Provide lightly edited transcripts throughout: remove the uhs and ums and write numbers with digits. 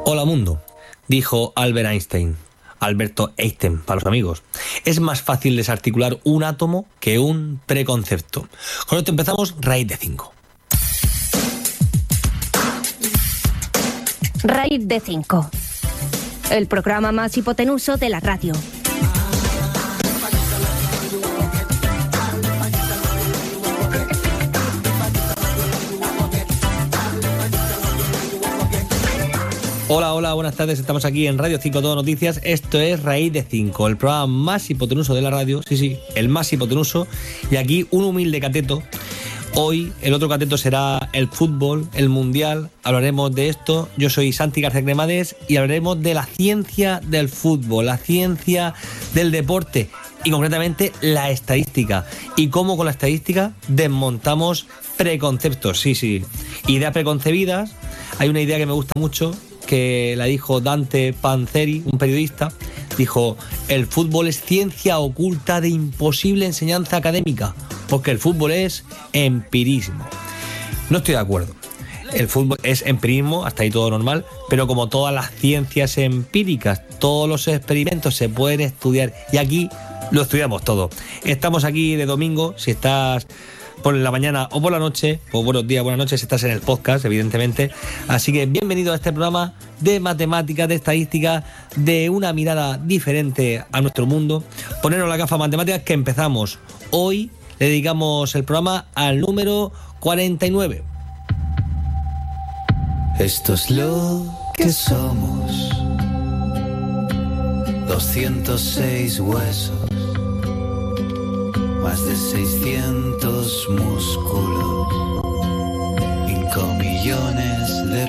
Hola mundo, dijo Albert Einstein, Alberto Einstein para los amigos. Es más fácil desarticular un átomo que un preconcepto. Con esto empezamos Raíz de 5. Raíz de 5, el programa más hipotenuso de la radio. Hola, buenas tardes, estamos aquí en Radio 5 Todo Noticias. Esto es Raíz de 5, el programa más hipotenuso de la radio, sí, el más hipotenuso. Y aquí un humilde cateto. Hoy el otro cateto será el fútbol, el mundial, hablaremos de esto. Yo soy Santi García Cremades y hablaremos de la ciencia del fútbol, la ciencia del deporte y concretamente la estadística. Y cómo con la estadística desmontamos preconceptos, sí, ideas preconcebidas. Hay una idea que me gusta mucho, que la dijo Dante Panzeri, un periodista. Dijo: el fútbol es ciencia oculta de imposible enseñanza académica, porque el fútbol es empirismo. No estoy de acuerdo. El fútbol es empirismo, hasta ahí todo normal, pero como todas las ciencias empíricas, todos los experimentos se pueden estudiar y aquí lo estudiamos todo. Estamos aquí de domingo, si estás por la mañana o por la noche, o buenos días, buenas noches, estás en el podcast, evidentemente. Así que bienvenido a este programa de matemáticas, de estadística, de una mirada diferente a nuestro mundo. Ponernos la gafa matemáticas que empezamos. Hoy le dedicamos el programa al número 49. Esto es lo que somos. 206 huesos. Más de 600 músculos, 5 millones de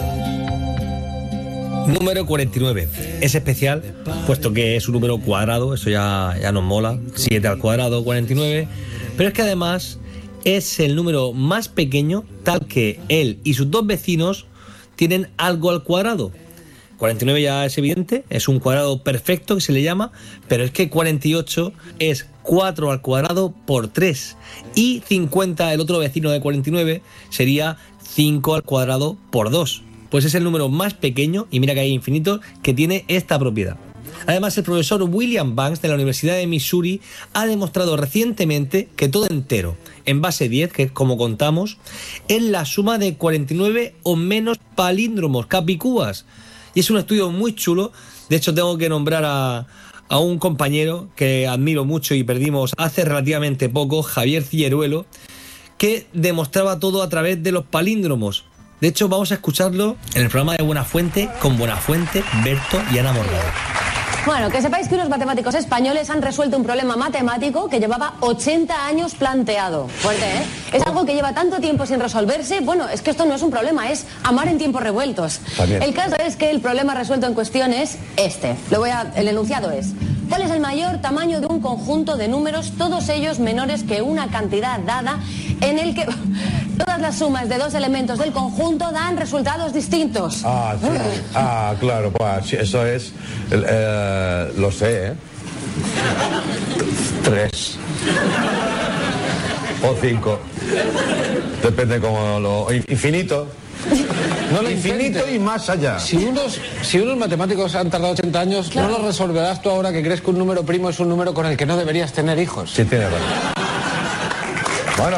pelos. Número 49. Es especial, puesto que es un número cuadrado, eso ya nos mola. 7 al cuadrado, 49. Pero es que además es el número más pequeño, tal que él y sus dos vecinos tienen algo al cuadrado. 49 ya es evidente, es un cuadrado perfecto que se le llama, pero es que 48 es 4 al cuadrado por 3 y 50, el otro vecino de 49, sería 5 al cuadrado por 2. Pues es el número más pequeño, y mira que hay infinitos, que tiene esta propiedad. Además, el profesor William Banks de la Universidad de Missouri ha demostrado recientemente que todo entero en base 10, que es como contamos, es la suma de 49 o menos palíndromos, capicúas. Y es un estudio muy chulo. De hecho, tengo que nombrar a un compañero que admiro mucho y perdimos hace relativamente poco, Javier Cilleruelo, que demostraba todo a través de los palíndromos. De hecho, vamos a escucharlo en el programa de Buenafuente con Buenafuente, Berto y Ana Morgado. Bueno, que sepáis que unos matemáticos españoles han resuelto un problema matemático que llevaba 80 años planteado. Fuerte, ¿eh? Es algo que lleva tanto tiempo sin resolverse. Bueno, es que esto no es un problema, es amar en tiempos revueltos. También. El caso es que el problema resuelto en cuestión es este. El enunciado es: ¿cuál es el mayor tamaño de un conjunto de números, todos ellos menores que una cantidad dada, en el que todas las sumas de dos elementos del conjunto dan resultados distintos? Sí. Claro, pues eso es... lo sé, ¿eh? 3 o 5. Depende como lo... Infinito. No lo infinito intentes. Y más allá. Si unos matemáticos han tardado 80 años, claro, no lo resolverás tú ahora que crees que un número primo es un número con el que no deberías tener hijos. Sí, tiene razón. Bueno.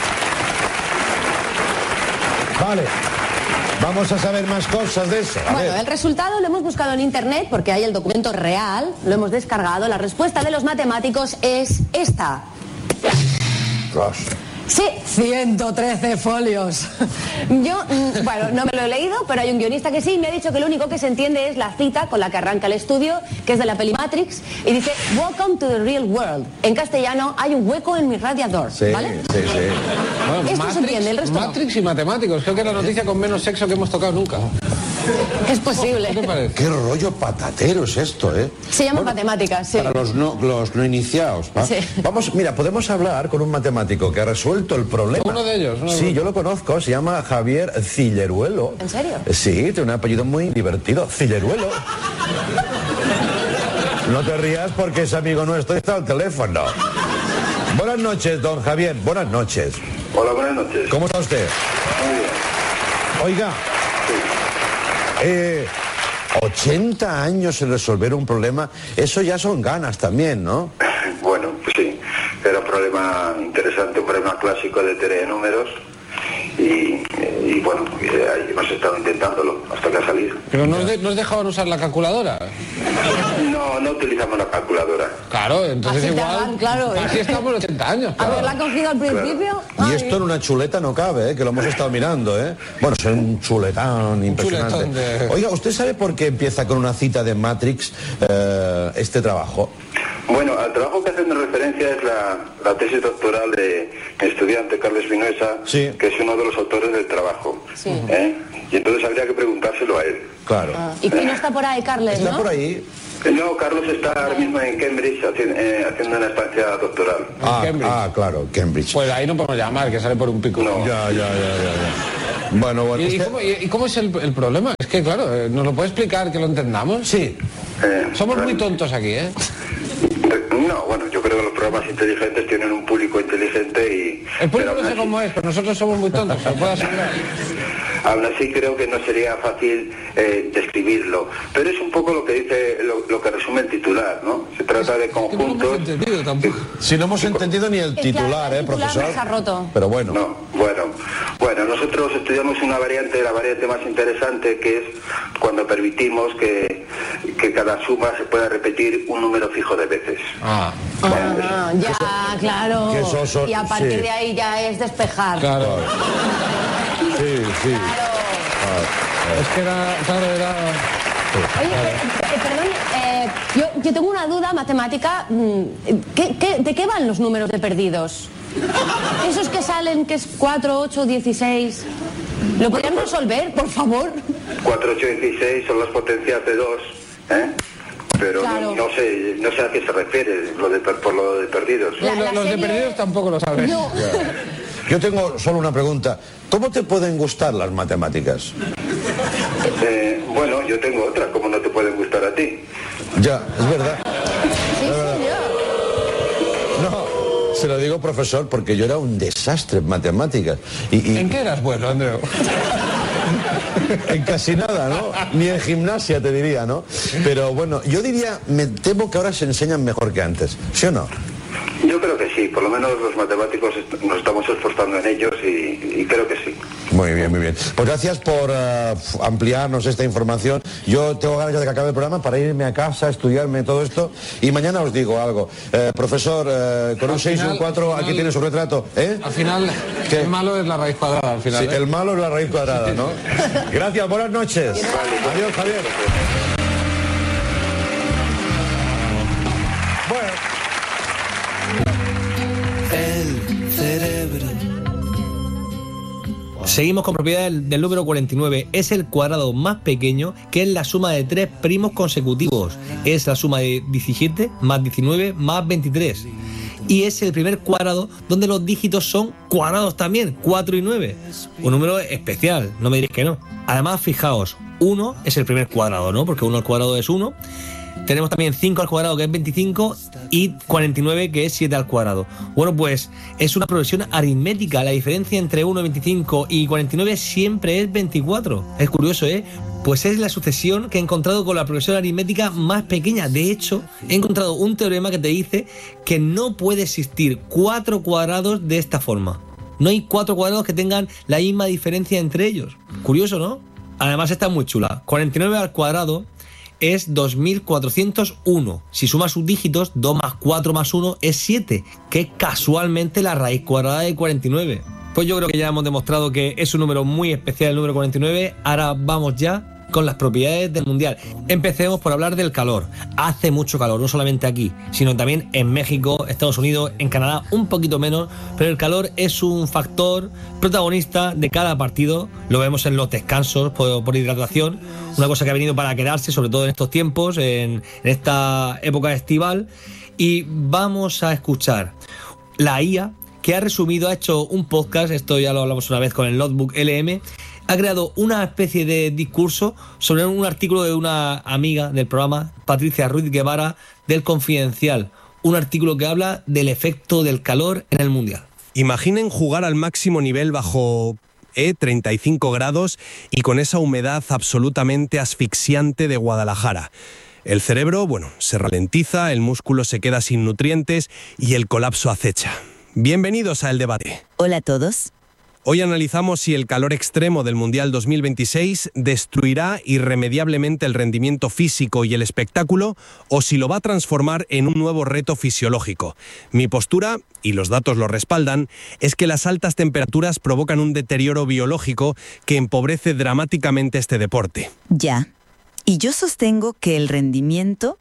Vale. Vamos a saber más cosas de eso. Bueno, el resultado lo hemos buscado en internet porque hay el documento real, lo hemos descargado. La respuesta de los matemáticos es esta. Dios. Sí, 113 folios. Yo, bueno, no me lo he leído, pero hay un guionista que sí, me ha dicho que lo único que se entiende es la cita con la que arranca el estudio, que es de la peli Matrix, y dice: Welcome to the real world. En castellano, hay un hueco en mi radiador, sí, ¿vale? Sí. Bueno, Esto se entiende, el resto Matrix y matemáticos, creo que es la noticia con menos sexo que hemos tocado nunca. Es posible. ¿Qué te parece? Qué rollo patatero es esto, ¿eh? Se llama matemáticas, sí. Para los no iniciados, ¿va? Sí. Vamos, mira, podemos hablar con un matemático que ha resuelto el problema. Uno de ellos, ¿no? Sí, yo lo conozco, se llama Javier Cilleruelo. ¿En serio? Sí, tiene un apellido muy divertido, Cilleruelo. No te rías porque es amigo nuestro y está al teléfono. Buenas noches, don Javier, buenas noches. Hola, buenas noches. ¿Cómo está usted? Muy bien. Oiga, 80 años en resolver un problema, eso ya son ganas también, ¿no? Bueno, pues sí, era un problema interesante, un problema clásico de teoría de números. Y bueno, ahí hemos estado intentándolo hasta que ha salido. ¿Pero nos dejaban usar la calculadora? No utilizamos la calculadora. Claro, entonces Así igual... tardan, claro, Aquí estamos 80 años. Claro. ¿Haberla cogido al principio? Y esto en una chuleta no cabe, que lo hemos estado mirando, ¿eh? Bueno, es un chuletón impresionante. Chuletón de... Oiga, ¿usted sabe por qué empieza con una cita de Matrix este trabajo? Bueno, al trabajo que hacemos referencia es la tesis doctoral de mi estudiante Carles Vinuesa, sí, que es uno de los autores del trabajo. Sí. Y entonces habría que preguntárselo a él. Claro. Y no está por ahí, Carles, Está ¿no? por ahí. No, Carlos está ahora mismo en Cambridge haciendo una estancia doctoral. Claro, Cambridge. Pues ahí no podemos llamar, que sale por un pico. No. Ya. Bueno. ¿Y cómo es el problema? Es que, claro, ¿nos lo puede explicar que lo entendamos? Sí. Somos muy tontos aquí, ¿eh? No, bueno, yo creo que los programas inteligentes tienen un público inteligente y... El público pero no sé cómo es, pero nosotros somos muy tontos, se lo puedo asegurar. Aún así creo que no sería fácil describirlo, pero es un poco lo que dice, lo que resume el titular, ¿no? Se trata de conjuntos... Que no hemos entendido tampoco. Si no hemos entendido ni el titular, el titular profesor. nos ha roto. Pero bueno. No, bueno, nosotros estudiamos una variante, la variante más interesante, que es cuando permitimos que cada suma se pueda repetir un número fijo de veces. Ya, claro. Que eso son- Y a partir sí. de ahí ya es despejar. Claro. Sí. Es que era... Oye, perdón, yo tengo una duda matemática. ¿De qué van los números de perdidos? Esos que salen, que es 4, 8, 16. ¿Lo podrían resolver, por favor? 4, 8 y 16 son las potencias de 2, ¿eh? Pero Claro. no sé a qué se refiere por lo de perdidos. Los de perdidos tampoco lo saben. No. Yo tengo solo una pregunta. ¿Cómo te pueden gustar las matemáticas? Bueno, yo tengo otra, como no te pueden gustar a ti. Ya, es verdad. Sí, señor. No, se lo digo, profesor, porque yo era un desastre en matemáticas. ¿En qué eras bueno, Andreu? En casi nada, ¿no? Ni en gimnasia, te diría, ¿no? Pero bueno, yo diría, me temo que ahora se enseñan mejor que antes, ¿sí o no? Yo creo que sí, por lo menos los matemáticos nos estamos esforzando en ellos y creo que sí. Muy bien. Pues gracias por ampliarnos esta información. Yo tengo ganas ya de que acabe el programa para irme a casa, estudiarme todo esto y mañana os digo algo. Profesor, con un 6 y un 4 aquí tiene su retrato. Al final, ¿Qué? el malo es la raíz cuadrada, al final. Sí, el malo es la raíz cuadrada, ¿no? Gracias, buenas noches. Adiós, Javier. Bueno. El cerebro. Seguimos con propiedades del número 49. Es el cuadrado más pequeño, que es la suma de 3 primos consecutivos. Es la suma de 17 más 19 más 23. Y es el primer cuadrado donde los dígitos son cuadrados también, 4 y 9. Un número especial, no me diréis que no. Además, fijaos, 1 es el primer cuadrado, ¿no? Porque 1 al cuadrado es 1. Tenemos también 5 al cuadrado, que es 25, y 49, que es 7 al cuadrado. Bueno, pues es una progresión aritmética. La diferencia entre 1, 25 y 49 siempre es 24. Es curioso, ¿eh? Pues es la sucesión que he encontrado con la progresión aritmética más pequeña. De hecho, he encontrado un teorema que te dice que no puede existir 4 cuadrados de esta forma. No hay 4 cuadrados que tengan la misma diferencia entre ellos. Curioso, ¿no? Además está muy chula. 49 al cuadrado es 2401. Si sumas sus dígitos, 2 más 4 más 1 es 7, que es casualmente la raíz cuadrada de 49. Pues yo creo que ya hemos demostrado que es un número muy especial, el número 49. Ahora vamos ya con las propiedades del mundial. Empecemos por hablar del calor. Hace mucho calor, no solamente aquí, sino también en México, Estados Unidos, en Canadá un poquito menos, pero el calor es un factor protagonista de cada partido. Lo vemos en los descansos por hidratación, una cosa que ha venido para quedarse, sobre todo en estos tiempos, en esta época estival. Y vamos a escuchar la IA, que ha resumido, ha hecho un podcast, esto ya lo hablamos una vez con el Notebook LM, ha creado una especie de discurso sobre un artículo de una amiga del programa, Patricia Ruiz Guevara, del Confidencial. Un artículo que habla del efecto del calor en el Mundial. Imaginen jugar al máximo nivel bajo 35 grados y con esa humedad absolutamente asfixiante de Guadalajara. El cerebro, se ralentiza, el músculo se queda sin nutrientes y el colapso acecha. Bienvenidos a El Debate. Hola a todos. Hoy analizamos si el calor extremo del Mundial 2026 destruirá irremediablemente el rendimiento físico y el espectáculo o si lo va a transformar en un nuevo reto fisiológico. Mi postura, y los datos lo respaldan, es que las altas temperaturas provocan un deterioro biológico que empobrece dramáticamente este deporte. Ya. Y yo sostengo que el rendimiento,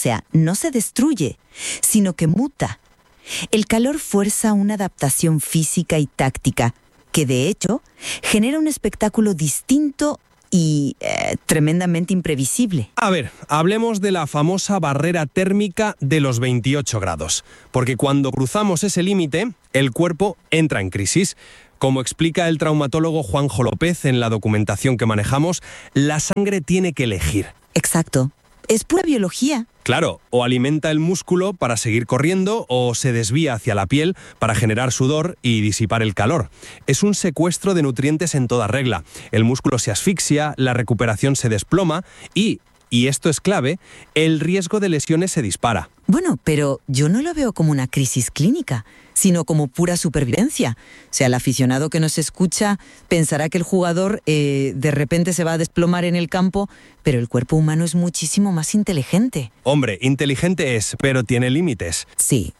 no se destruye, sino que muta. El calor fuerza una adaptación física y táctica que, de hecho, genera un espectáculo distinto y tremendamente imprevisible. A ver, hablemos de la famosa barrera térmica de los 28 grados, porque cuando cruzamos ese límite, el cuerpo entra en crisis. Como explica el traumatólogo Juanjo López en la documentación que manejamos, la sangre tiene que elegir. Exacto. Es pura biología. Claro, o alimenta el músculo para seguir corriendo o se desvía hacia la piel para generar sudor y disipar el calor. Es un secuestro de nutrientes en toda regla. El músculo se asfixia, la recuperación se desploma y esto es clave, el riesgo de lesiones se dispara. Bueno, pero yo no lo veo como una crisis clínica, sino como pura supervivencia. O sea, el aficionado que nos escucha pensará que el jugador de repente se va a desplomar en el campo, pero el cuerpo humano es muchísimo más inteligente. Hombre, inteligente es, pero tiene límites. Sí,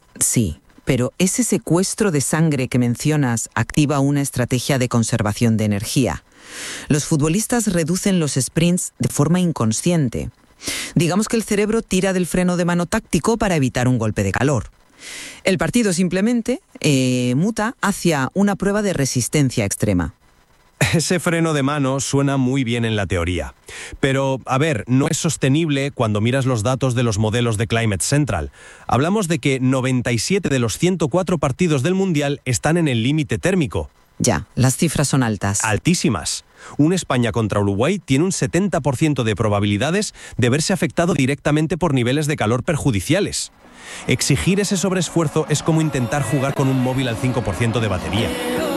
pero ese secuestro de sangre que mencionas activa una estrategia de conservación de energía. Los futbolistas reducen los sprints de forma inconsciente. Digamos que el cerebro tira del freno de mano táctico para evitar un golpe de calor. El partido simplemente muta hacia una prueba de resistencia extrema. Ese freno de mano suena muy bien en la teoría. Pero, no es sostenible cuando miras los datos de los modelos de Climate Central. Hablamos de que 97 de los 104 partidos del Mundial están en el límite térmico. Ya, las cifras son altas. Altísimas. Un España contra Uruguay tiene un 70% de probabilidades de verse afectado directamente por niveles de calor perjudiciales. Exigir ese sobreesfuerzo es como intentar jugar con un móvil al 5% de batería.